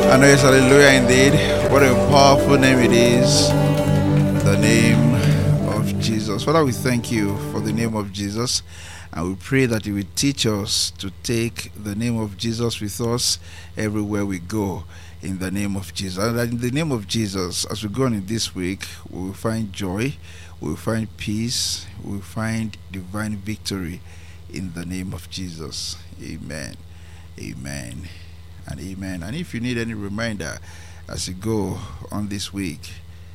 I know it's hallelujah indeed. What a powerful name it is. The name of Jesus. Father, we thank you for the name of Jesus. And we pray that you will teach us to take the name of Jesus with us everywhere we go. In the name of Jesus. And that in the name of Jesus, as we go on in this week, we will find joy, we will find peace, we will find divine victory in the name of Jesus. Amen. Amen. And amen. And if you need any reminder as you go on this week,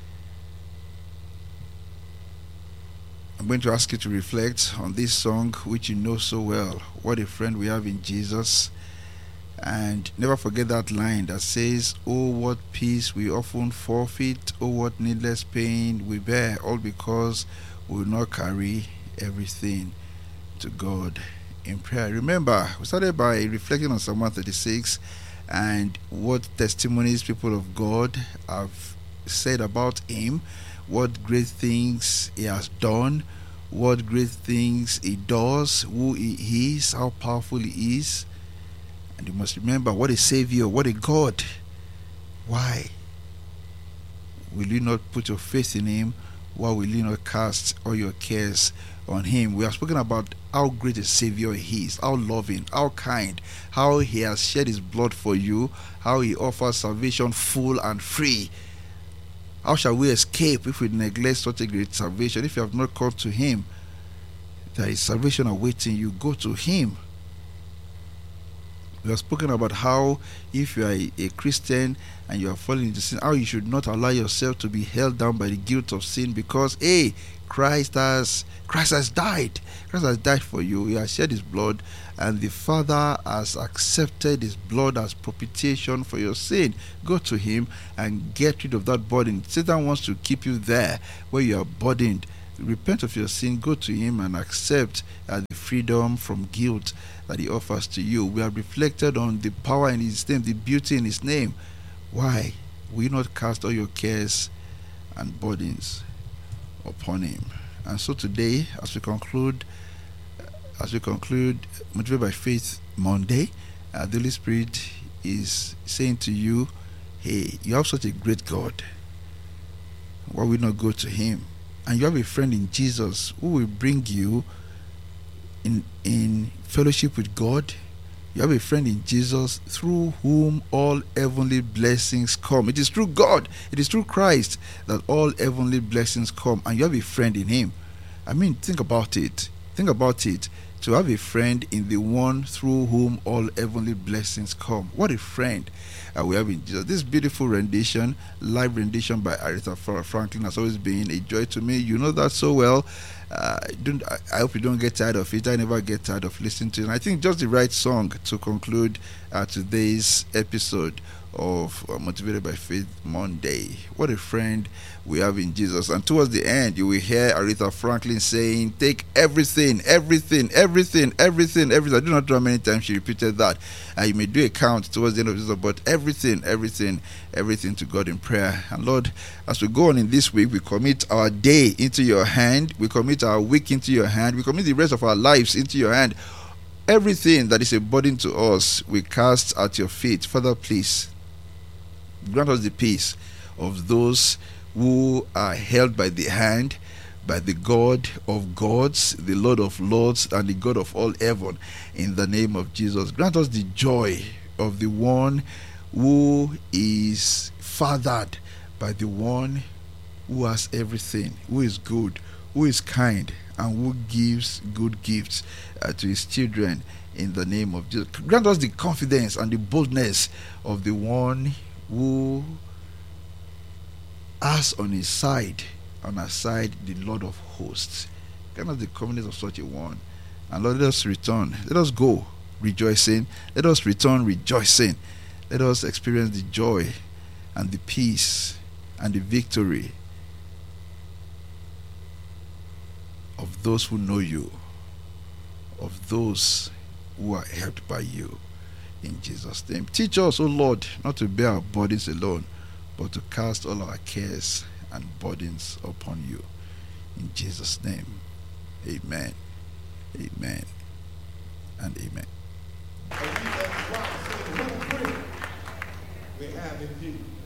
I'm going to ask you to reflect on this song which you know so well. What a friend we have in Jesus. And never forget that line that says, oh, what peace we often forfeit, oh, what needless pain we bear, all because we will not carry everything to God in prayer. Remember, we started by reflecting on Psalm 136 and what testimonies people of God have said about him, what great things he has done, what great things he does, who he is, how powerful he is. And you must remember, what a Savior, what a God. Why will you not put your faith in him? Why will you not cast all your cares on him? We have spoken about how great a Savior he is, how loving, how kind, how he has shed his blood for you, how he offers salvation full and free. How shall we escape if we neglect such a great salvation? If you have not come to him, there is salvation awaiting you. Go to him. We have spoken about how if you are a Christian and you are falling into sin, how you should not allow yourself to be held down by the guilt of sin, because Christ has died. Christ has died for you. He has shed his blood, and the Father has accepted his blood as propitiation for your sin. Go to him and get rid of that burden. Satan wants to keep you there where you are burdened. Repent of your sin, go to him and accept the freedom from guilt that he offers to you. We have reflected on the power in his name, the beauty in his name. Why will you not cast all your cares and burdens upon him? And so today, as we conclude Motivated by Faith Monday, the Holy Spirit is saying to you, hey, you have such a great God. Why will you not go to him? And you have a friend in Jesus who will bring you in fellowship with God. You have a friend in Jesus through whom all heavenly blessings come. It is through God, it is through Christ that all heavenly blessings come. And you have a friend in him. I mean, think about it. Think about it. To have a friend in the one through whom all heavenly blessings come. What a friend we have in Jesus. This beautiful rendition, live rendition by Aretha Franklin, has always been a joy to me. You know that so well. I hope you don't get tired of it. I never get tired of listening to it. And I think just the right song to conclude today's episode of Motivated by Faith Monday. What a friend we have in Jesus. And towards the end, you will hear Aretha Franklin saying, take everything. I do not know how many times she repeated that. You may do a count towards the end of this, but everything to God in prayer. And Lord, as we go on in this week, we commit our day into your hand. We commit our week into your hand. We commit the rest of our lives into your hand. Everything that is a burden to us, we cast at your feet. Father, please grant us the peace of those who are held by the hand by the God of gods, the Lord of lords, and the God of all heaven, in the name of Jesus. Grant us the joy of the one who is fathered by the one who has everything, who is good, who is kind, and who gives good gifts to his children, in the name of Jesus. Grant us the confidence and the boldness of the one who has on our side the Lord of hosts. Grant us the confidence of such a one. And Lord, let us return. Let us go rejoicing. Let us return rejoicing. Let us experience the joy and the peace and the victory of those who know you, of those who are helped by you. In Jesus' name. Teach us, O Lord, not to bear our burdens alone, but to cast all our cares and burdens upon you. In Jesus' name. Amen. Amen. And amen. we have in you.